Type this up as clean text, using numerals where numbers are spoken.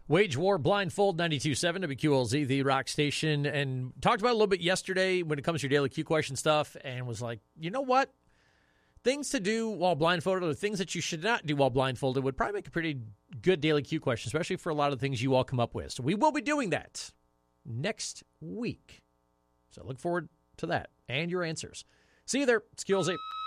Wage War Blindfold 92.7 WQLZ, the rock station, and talked about it a little bit yesterday when it comes to your daily Q question stuff, and was like, you know what? Things to do while blindfolded or things that you should not do while blindfolded would probably make a pretty good daily Q question, especially for a lot of the things you all come up with. So we will be doing that next week. So look forward to that and your answers. See you there. It's QLZ.